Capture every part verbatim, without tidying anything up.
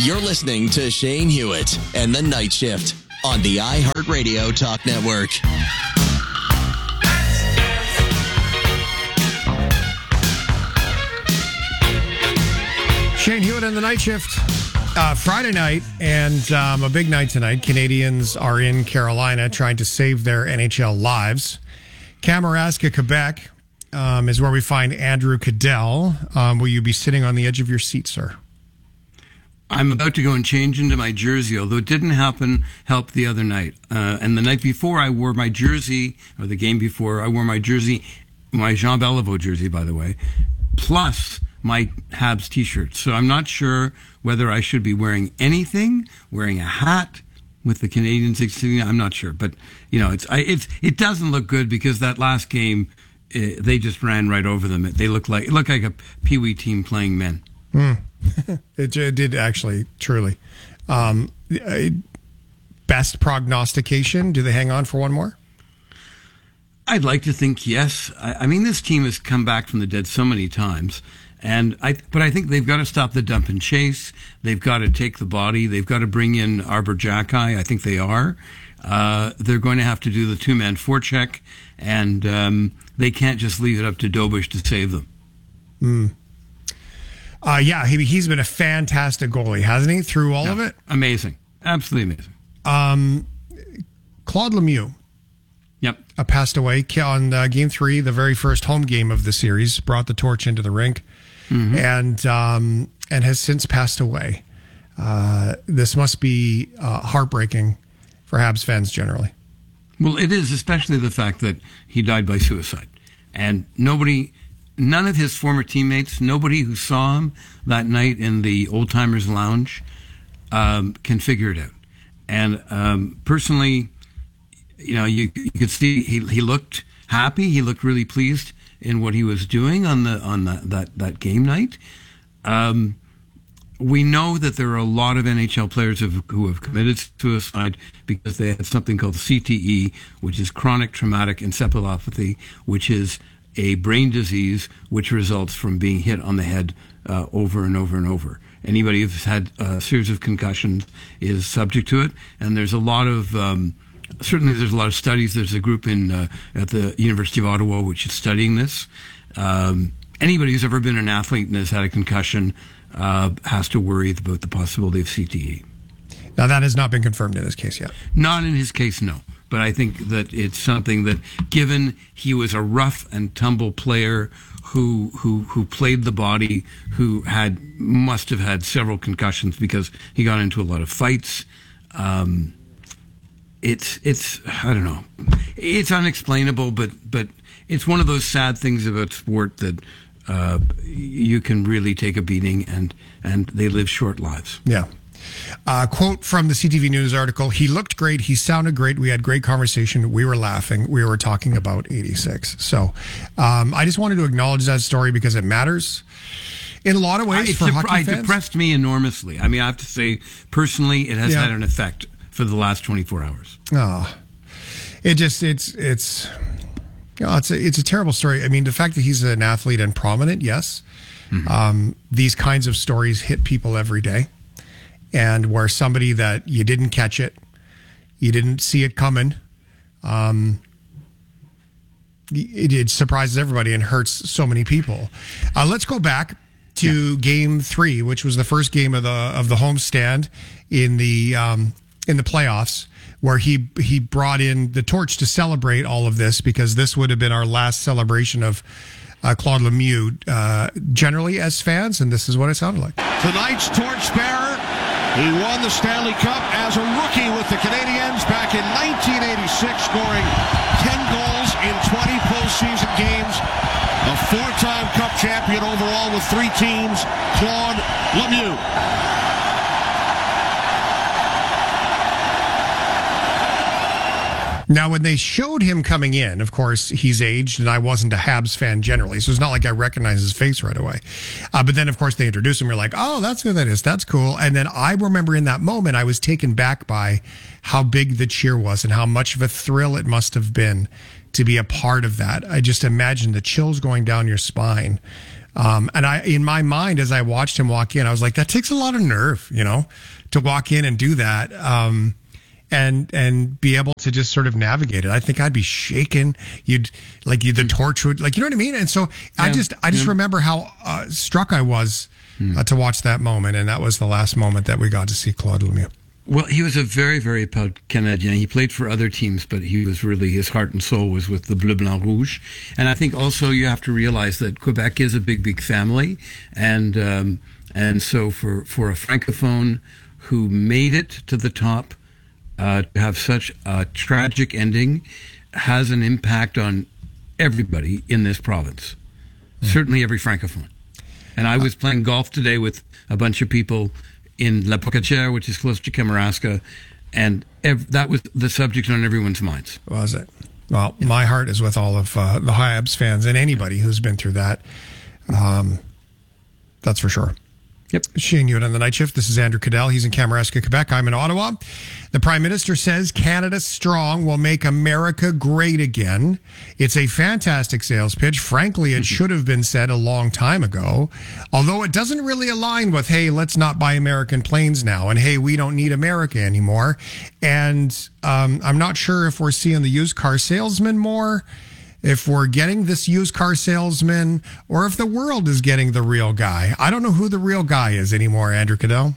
You're listening to Shane Hewitt and the Night Shift on the iHeartRadio Talk Network. Shane Hewitt and the Night Shift. Uh, Friday night, and um, a big night tonight. Canadians are in Carolina trying to save their N H L lives. Kamouraska, Quebec, um, is where we find Andrew Cadell. Um, will you be sitting on the edge of your seat, sir? I'm about to go and change into my jersey, although it didn't happen, help the other night. Uh, and the night before, I wore my jersey, or the game before, I wore my jersey, my Jean Beliveau jersey, by the way, plus my Habs t-shirt. So I'm not sure whether I should be wearing anything, wearing a hat with the Canadians insignia. I'm not sure, but you know, it's I, it's it doesn't look good because that last game uh, they just ran right over them. They look like it looked like a Pee Wee team playing men. Mm. it, it did actually, truly. Um, best prognostication? Do they hang on for one more? I'd like to think yes. I, I mean, this team has come back from the dead so many times. And I, but I think they've got to stop the dump and chase. They've got to take the body. They've got to bring in Arbor Jacki. I think they are. Uh, they're going to have to do the two-man forecheck, and um, they can't just leave it up to Dobush to save them. Mm. Uh, yeah, he, he's been a fantastic goalie, hasn't he, through all no, of it? Amazing. Absolutely amazing. Um, Claude Lemieux. Yep. Uh, passed away on uh, game three, the very first home game of the series, brought the torch into the rink. Mm-hmm. And um, and has since passed away. Uh, this must be uh, heartbreaking for Habs fans generally. Well, it is, especially the fact that he died by suicide. And nobody, none of his former teammates, nobody who saw him that night in the Old Timers Lounge um, can figure it out. And um, personally, you know, you, you could see he, he looked happy. He looked really pleased in what he was doing on the on the, that that game night. Um, we know that there are a lot of N H L players who have, who have committed suicide because they had something called C T E, which is chronic traumatic encephalopathy, which is a brain disease which results from being hit on the head uh, over and over and over. Anybody who's had a series of concussions is subject to it, and there's a lot of um, Certainly, there's a lot of studies. There's a group in uh, at the University of Ottawa which is studying this. Um, anybody who's ever been an athlete and has had a concussion uh, has to worry about the possibility of C T E. Now, that has not been confirmed in this case yet. Not in his case, no. But I think that it's something that, given he was a rough and tumble player who who who played the body, who had must have had several concussions because he got into a lot of fights. Um, It's, it's, I don't know. It's unexplainable, but, but it's one of those sad things about sport that uh, you can really take a beating and, and they live short lives. Yeah. Uh, quote from the C T V News article: "He looked great. He sounded great. We had great conversation. We were laughing. We were talking about eighty-six. So um, I just wanted to acknowledge that story because it matters in a lot of ways I, for dep- hockey I fans. It depressed me enormously. I mean, I have to say, personally, it has yeah. had an effect for the last twenty-four hours. Oh, it just, it's, it's, you know, it's a, it's a terrible story. I mean, the fact that he's an athlete and prominent, yes. Mm-hmm. Um, these kinds of stories hit people every day. And where somebody that you didn't catch it, you didn't see it coming, um, it, it surprises everybody and hurts so many people. Uh, let's go back to yeah. game three, which was the first game of the, of the homestand in the, um, in the playoffs, where he he brought in the torch to celebrate all of this, because this would have been our last celebration of uh, Claude Lemieux, uh, generally as fans, and this is what it sounded like. Tonight's torchbearer, he won the Stanley Cup as a rookie with the Canadiens back in nineteen eighty-six, scoring ten goals in twenty postseason games. A four-time Cup champion overall with three teams, Claude Lemieux. Now, when they showed him coming in, of course, he's aged, and I wasn't a Habs fan generally, so it's not like I recognize his face right away. Uh, but then, of course, they introduced him. You're like, oh, that's who that is. That's cool. And then I remember in that moment, I was taken back by how big the cheer was and how much of a thrill it must have been to be a part of that. I just imagine the chills going down your spine Um, and I, in my mind, as I watched him walk in, I was like, that takes a lot of nerve, you know, to walk in and do that. Um, and, and be able to just sort of navigate it. I think I'd be shaken. You'd like you, the torch would like, you know what I mean? And so yeah, I just, I just yeah. remember how uh, struck I was hmm. uh, to watch that moment. And that was the last moment that we got to see Claude Lemieux. Well, he was a very, very proud Canadian. He played for other teams, but he was really, his heart and soul was with the Bleu Blanc Rouge. And I think also you have to realize that Quebec is a big, big family. And um, and so for, for a Francophone who made it to the top, uh, to have such a tragic ending has an impact on everybody in this province. Mm. Certainly every Francophone. And I was playing golf today with a bunch of people in La Pocatière, which is close to Kamouraska, and ev- that was the subject on everyone's minds. Was it? Well, yeah. My heart is with all of uh, the Habs fans and anybody who's been through that. Um, that's for sure. Yep. Shane Hewitt on the night shift. This is Andrew Cadell. He's in Kamouraska, Quebec. I'm in Ottawa. The Prime Minister says Canada Strong will make America great again. It's a fantastic sales pitch. Frankly, it should have been said a long time ago, although it doesn't really align with, hey, let's not buy American planes now, and hey, we don't need America anymore. And um, I'm not sure if we're seeing the used car salesman more, if we're getting this used car salesman, or if the world is getting the real guy. I don't know who the real guy is anymore, Andrew Cadell.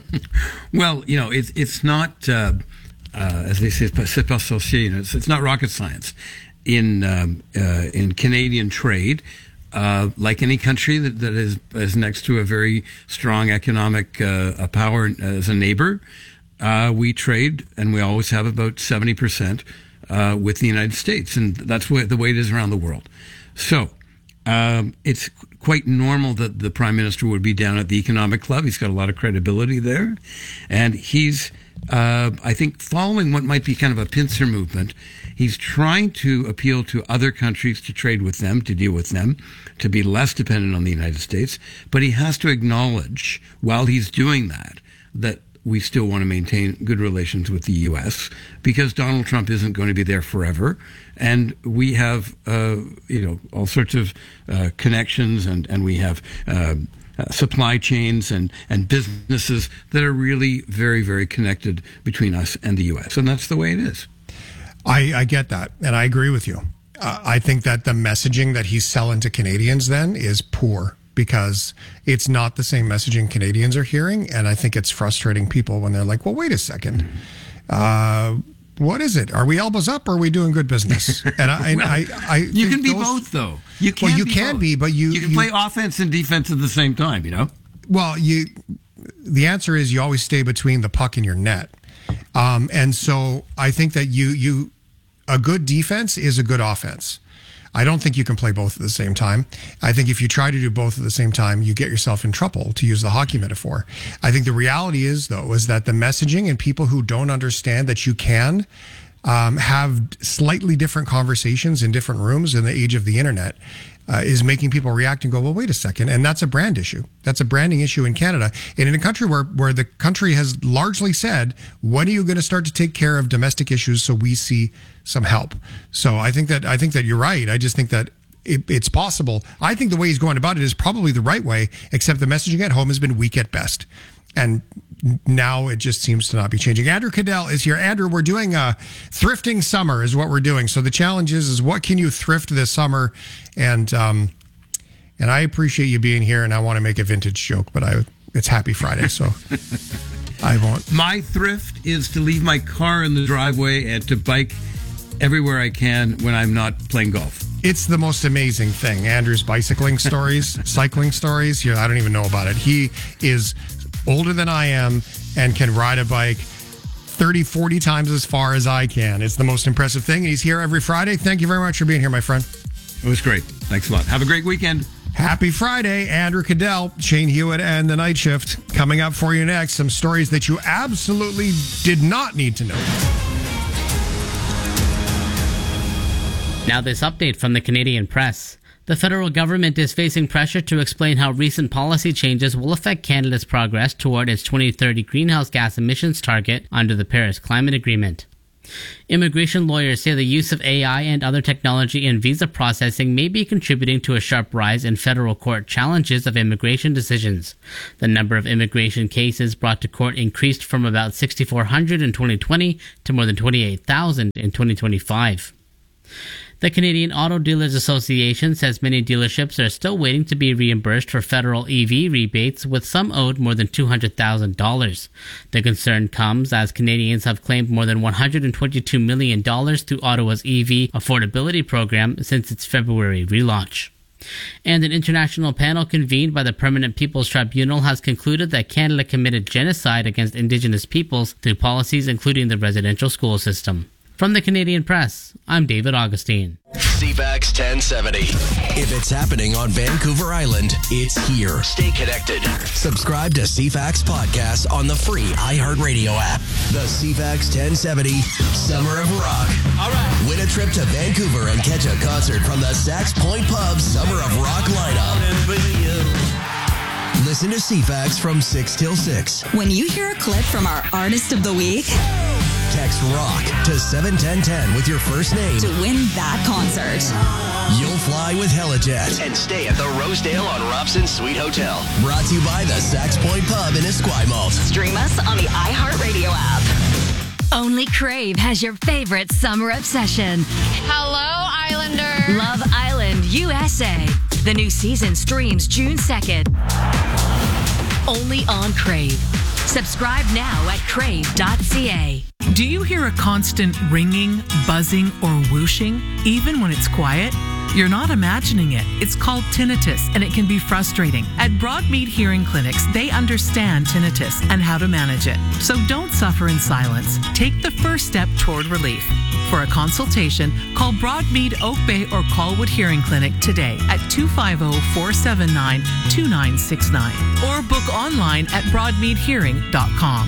Well, you know, it's it's not, uh, uh, as they say, c'est pas sorcier, you know, it's, it's not rocket science. In um, uh, in Canadian trade, uh, like any country that, that is, is next to a very strong economic uh, power as a neighbor, uh, we trade, and we always have about seventy percent Uh, with the United States, and that's what, the way it is around the world. So um, it's quite normal that the Prime Minister would be down at the Economic Club. He's got a lot of credibility there, and he's, uh, I think, following what might be kind of a pincer movement. He's trying to appeal to other countries to trade with them, to deal with them, to be less dependent on the United States, but he has to acknowledge, while he's doing that, that we still want to maintain good relations with the U S because Donald Trump isn't going to be there forever. And we have, uh, you know, all sorts of uh, connections, and, and we have uh, uh, supply chains and, and businesses that are really very, very connected between us and the U S. And that's the way it is. I, I get that. And I agree with you. Uh, I think that the messaging that he's selling to Canadians then is poor, because it's not the same messaging Canadians are hearing. And I think it's frustrating people when they're like, well, wait a second. Uh, what is it? Are we elbows up, or are we doing good business? And I, well, I, I, I you can be those, both, though. You can well, you be can both. be, but you you can you, play offense and defense at the same time. You know. Well, you. The answer is you always stay between the puck and your net, um, and so I think that you you a good defense is a good offense. I don't think you can play both at the same time. I think if you try to do both at the same time, you get yourself in trouble, to use the hockey metaphor. I think the reality is, though, is that the messaging and people who don't understand that you can um, have slightly different conversations in different rooms in the age of the internet uh, is making people react and go, well, wait a second. And that's a brand issue. That's a branding issue in Canada. And in a country where, where the country has largely said, when are you going to start to take care of domestic issues so we see some help? So I think that I think that you're right. I just think that it, it's possible. I think the way he's going about it is probably the right way, except the messaging at home has been weak at best. And now it just seems to not be changing. Andrew Cadell is here. Andrew, we're doing a thrifting summer is what we're doing. So the challenge is, is what can you thrift this summer? And um, and I appreciate you being here, and I want to make a vintage joke, but I it's Happy Friday, so I won't. My thrift is to leave my car in the driveway and to bike everywhere I can when I'm not playing golf. It's the most amazing thing. Andrew's bicycling stories, cycling stories. Yeah, I don't even know about it. He is older than I am and can ride a bike thirty, forty times as far as I can. It's the most impressive thing. And he's here every Friday. Thank you very much for being here, my friend. It was great. Thanks a lot. Have a great weekend. Happy Friday. Andrew Cadell, Shane Hewitt, and the Night Shift. Coming up for you next, some stories that you absolutely did not need to know. Now this update from the Canadian Press. The federal government is facing pressure to explain how recent policy changes will affect Canada's progress toward its twenty thirty greenhouse gas emissions target under the Paris Climate Agreement. Immigration lawyers say the use of A I and other technology in visa processing may be contributing to a sharp rise in federal court challenges of immigration decisions. The number of immigration cases brought to court increased from about six thousand four hundred in twenty twenty to more than twenty-eight thousand in twenty twenty-five. The Canadian Auto Dealers Association says many dealerships are still waiting to be reimbursed for federal E V rebates, with some owed more than two hundred thousand dollars. The concern comes as Canadians have claimed more than one hundred twenty-two million dollars to Ottawa's E V affordability program since its February relaunch. And an international panel convened by the Permanent People's Tribunal has concluded that Canada committed genocide against Indigenous peoples through policies including the residential school system. From the Canadian Press, I'm David Augustine. C FAX ten seventy. If it's happening on Vancouver Island, it's here. Stay connected. Subscribe to C FAX Podcast on the free iHeartRadio app. The C FAX ten seventy Summer of Rock. All right. Win a trip to Vancouver and catch a concert from the Sax Point Pub Summer of Rock lineup. Listen to C FAX from six till six. When you hear a clip from our Artist of the Week, text ROCK to seven ten ten with your first name to win that concert. You'll fly with Helijet and stay at the Rosedale on Robson Suite Hotel. Brought to you by the Sax Point Pub in Esquimalt. Stream us on the iHeartRadio app. Only Crave has your favorite summer obsession. Hello, Islander. Love Island U S A. The new season streams June second. Only on Crave. Subscribe now at crave dot c a. Do you hear a constant ringing, buzzing, or whooshing, even when it's quiet? You're not imagining it. It's called tinnitus, and it can be frustrating. At Broadmead Hearing Clinics, they understand tinnitus and how to manage it. So don't suffer in silence. Take the first step toward relief. For a consultation, call Broadmead Oak Bay or Colwood Hearing Clinic today at two five zero, four seven nine, two nine six nine or book online at broadmead hearing dot com.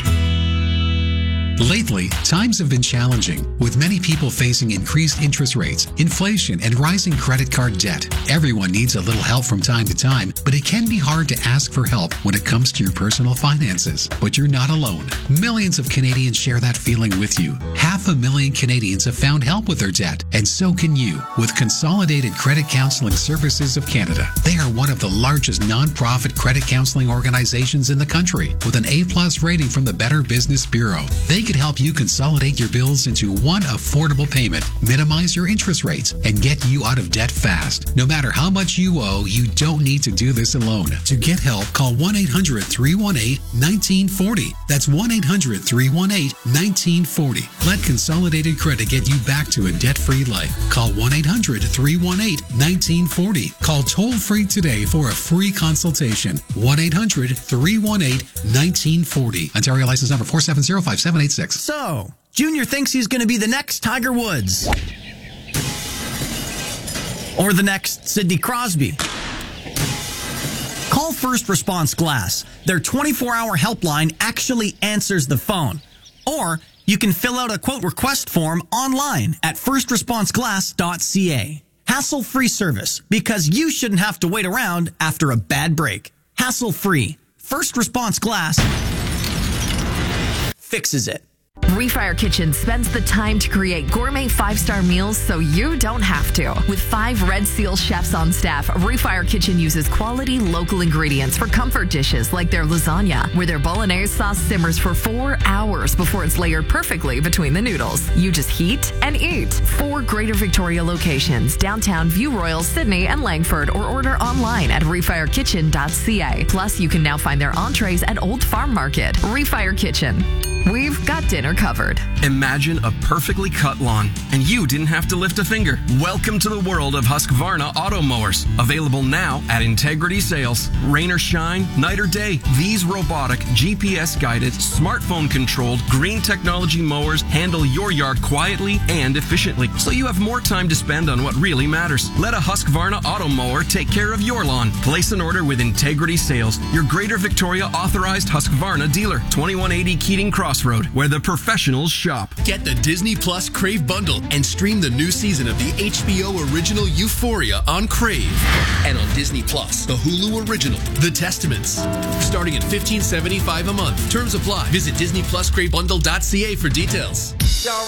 Lately, times have been challenging, with many people facing increased interest rates, inflation, and rising credit card debt. Everyone needs a little help from time to time, but it can be hard to ask for help when it comes to your personal finances. But you're not alone. Millions of Canadians share that feeling with you. Half a million Canadians have found help with their debt, and so can you, with Consolidated Credit Counseling Services of Canada. They are one of the largest nonprofit credit counseling organizations in the country, with an A-plus rating from the Better Business Bureau. They could help you consolidate your bills into one affordable payment, minimize your interest rates, and get you out of debt fast. No matter how much you owe, you don't need to do this alone. To get help, call one eight hundred, three one eight, one nine four zero. That's one eight hundred, three one eight, one nine four zero. Let Consolidated Credit get you back to a debt-free life. Call one eight hundred, three one eight, one nine four zero. Call toll-free today for a free consultation. one eight hundred, three one eight, one nine four zero. Ontario license number four seven zero, five seven eight six. So, Junior thinks he's going to be the next Tiger Woods. Or the next Sidney Crosby. Call First Response Glass. Their twenty-four hour helpline actually answers the phone. Or you can fill out a quote request form online at first response glass dot c a. Hassle-free service, because you shouldn't have to wait around after a bad break. Hassle-free. First Response Glass fixes it. Refire Kitchen spends the time to create gourmet five-star meals so you don't have to. With five Red Seal chefs on staff, Refire Kitchen uses quality local ingredients for comfort dishes like their lasagna, where their bolognese sauce simmers for four hours before it's layered perfectly between the noodles. You just heat and eat. Four Greater Victoria locations, downtown View Royal, Sydney, and Langford, or order online at refire kitchen dot c a. Plus, you can now find their entrees at Old Farm Market. Refire Kitchen. We've got dinner covered. Imagine a perfectly cut lawn, and you didn't have to lift a finger. Welcome to the world of Husqvarna auto mowers. Available now at Integrity Sales. Rain or shine, night or day, these robotic, G P S-guided, smartphone-controlled, green technology mowers handle your yard quietly and efficiently, so you have more time to spend on what really matters. Let a Husqvarna auto mower take care of your lawn. Place an order with Integrity Sales, your Greater Victoria authorized Husqvarna dealer. twenty-one eighty Keating Crossroad, where the professionals shop. Get the Disney Plus Crave bundle and stream the new season of the H B O original Euphoria on Crave. And on Disney Plus, the Hulu original, The Testaments. Starting at fifteen seventy-five a month. Terms apply. Visit disney plus crave bundle dot c a for details.